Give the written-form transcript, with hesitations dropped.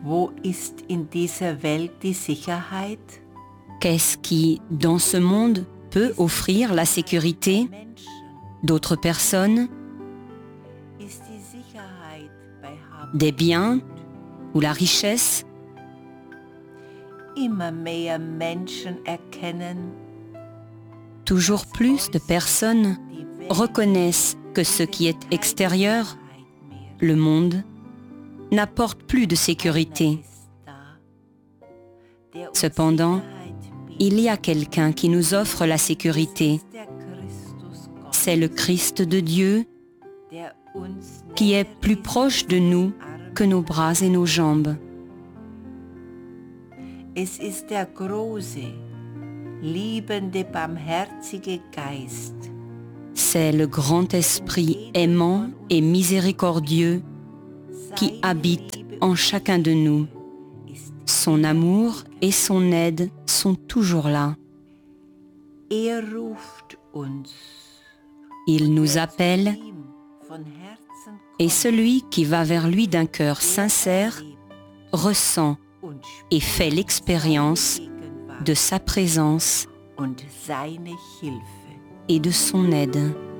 Wo ist in dieser Welt die Sicherheit? Qu'est-ce qui, dans ce monde, peut offrir la sécurité? D'autres personnes? Ist die Sicherheit bei Des biens? Ou la richesse? Immer mehr Menschen erkennen, Toujours plus de personnes die Welt reconnaissent que ce qui est extérieur, le monde, n'apporte plus de sécurité. Cependant, il y a quelqu'un qui nous offre la sécurité. C'est le Christ de Dieu qui est plus proche de nous que nos bras et nos jambes. Es ist der große, liebende, barmherzige Geist, C'est le grand esprit aimant et miséricordieux qui habite en chacun de nous. Son amour et son aide sont toujours là. Ruft uns. Il nous appelle Ihm von Herzen et celui qui va vers lui d'un cœur sincère ressent und et fait l'expérience Gegenwart de sa présence und seine Hilfe. et de son aide.